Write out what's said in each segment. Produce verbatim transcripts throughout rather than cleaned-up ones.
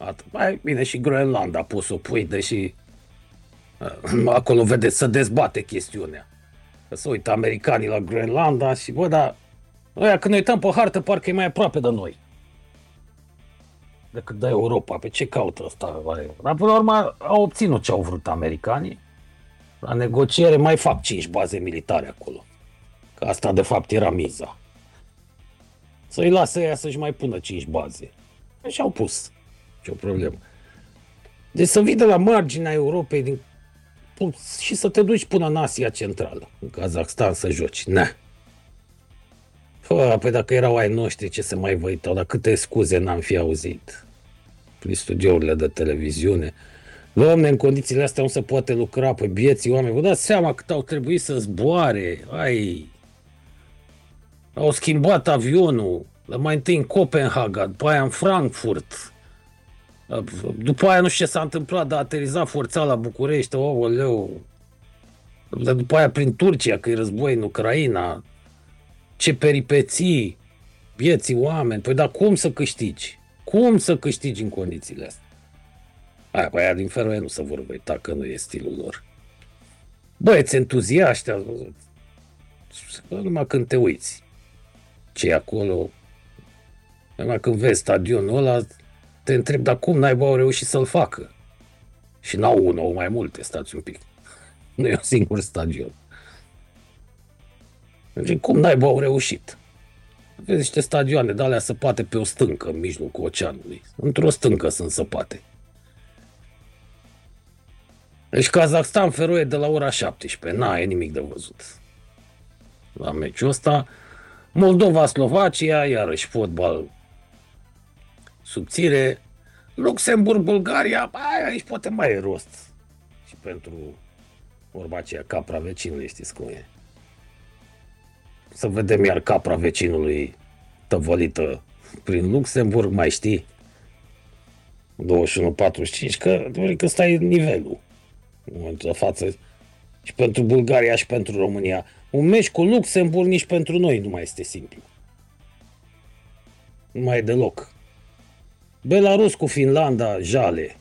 Atât. Mai bine și Groenlanda, poți să o pui, deși uh, acolo, vedeți, să dezbate chestiunea. Că se uită americanii la Groenlanda și, bă, dar ăia, când ne uităm pe hartă, parcă e mai aproape de noi decât de Europa. Pe ce caută ăsta? Dar, până la urmă, au obținut ce au vrut americanii. La negociere mai fac cinci baze militare acolo. Că asta, de fapt, era miza. Să-i lasă ea să-și mai pună cinci baze. Și au pus. Ce o problemă. Deci să vii de la marginea Europei din... și să te duci până în Asia Centrală, în Kazakhstan, să joci. Na. Păi dacă erau ai noștri, ce se mai văitau, dar câte scuze n-am fi auzit prin studiourile de televiziune. Doamne, în condițiile astea nu se poate lucra, pe bieții oameni. Vă dați seama cât au trebuit să zboare. Ai... Au schimbat avionul, mai întâi în Copenhaga, după aia în Frankfurt. După aia nu știu ce s-a întâmplat, dar a aterizat forțat la București, aoleu. După aia prin Turcia, că e război în Ucraina. Ce peripeții, vieții oameni. Păi dar cum să câștigi? Cum să câștigi în condițiile astea? Aia, pe aia din Feroe nu se vor uita, că nu e stilul lor. Băieți entuziaști, numai când te uiți ce e acolo, numai când vezi stadionul ăla, te întrebi, dar cum naiba au reușit să-l facă? Și n-au unul, au mai multe, stați un pic. Nu e un singur stadion. Deci cum naiba au reușit? Vezi niște stadioane de alea săpate pe o stâncă în mijlocul oceanului. Într-o stâncă sunt săpate. Deci Kazakhstan, Feroe de la ora șaptesprezece. N-ai nimic de văzut la meciul ăsta. Moldova, Slovacia, iarăși fotbal subțire. Luxemburg, Bulgaria, aia aici poate mai e rost. Și pentru vorba aceea, capra vecinului, știți cum e. Să vedem iar capra vecinului tăvălită prin Luxemburg, mai știi? douăzeci și unu patruzeci și cinci, că, că ăsta e nivelul în momentul de față. Și pentru Bulgaria și pentru România. Un meci cu Luxemburg nici pentru noi nu mai este simplu. Nu mai e deloc. Belarus cu Finlanda, jale.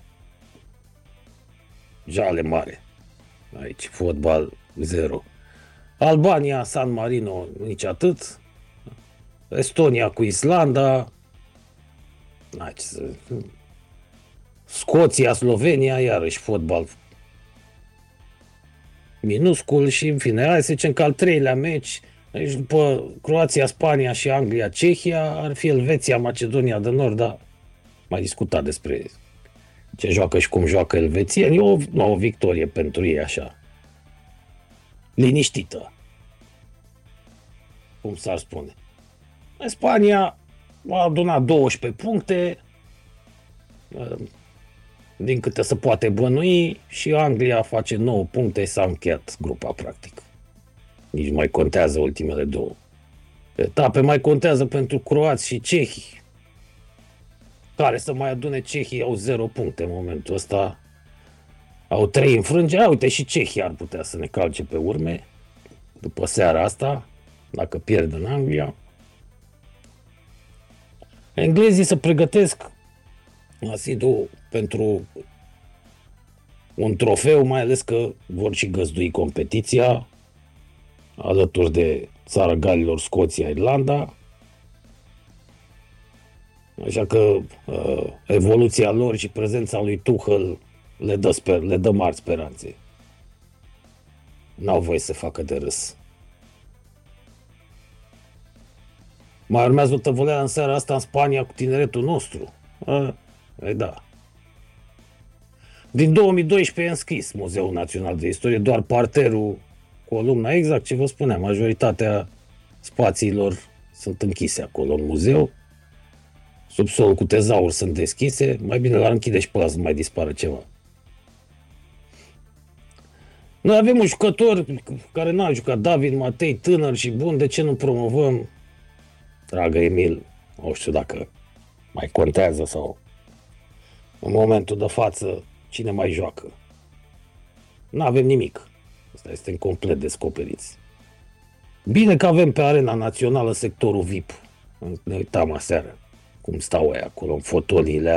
Jale mare. Aici, fotbal zero. Albania, San Marino, nici atât. Estonia cu Islanda. Aici, Scoția, Slovenia, iarăși fotbal minuscul și în fine, hai să zicem că al treilea meci, deci după Croația, Spania și Anglia, Cehia, ar fi Elveția, Macedonia de Nord, dar mai discutat despre ce joacă și cum joacă Elveția. E o, o victorie pentru ei așa, liniștită, cum s-ar spune. Spania a adunat douăsprezece puncte, din câte se poate bănui, și Anglia face nouă puncte, s-a încheiat grupa practic. Nici nu mai contează ultimele două etape, mai contează pentru croați și cehii, care să mai adune. Cehii au zero puncte în momentul ăsta, au trei înfrângeri. Uite, și cehii ar putea să ne calce pe urme după seara asta, dacă pierd în Anglia. Englezii se pregătesc asidu pentru un trofeu, mai ales că vor și găzdui competiția alături de țara Galilor, Scoția, Irlanda. Așa că uh, evoluția lor și prezența lui Tuchel le dă, sper, le dă mari speranțe. N-au voie să facă de râs. Mai urmează o tăvăleală în seara asta în Spania cu tineretul nostru. A, e da. Din două mii doisprezece e înschis Muzeul Național de Istorie, doar parterul, columna, exact ce vă spuneam, majoritatea spațiilor sunt închise acolo în muzeu. Subsolul cu tezauri sunt deschise, mai bine l-ar închide și pe ăla să nu mai dispară ceva. Noi avem un jucător care n-a jucat, David Matei, tânăr și bun, de ce nu promovăm? Dragă Emil, nu știu dacă mai contează sau în momentul de față cine mai joacă. N-avem nimic. Asta este complet descoperiți. Bine că avem pe Arena Națională sectorul V I P. Ne uitam aseară cum stau aia acolo în fotoliile